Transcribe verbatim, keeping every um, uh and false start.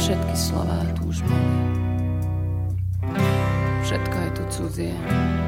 všetky slová tu už boli. Všetko je tu cudzie.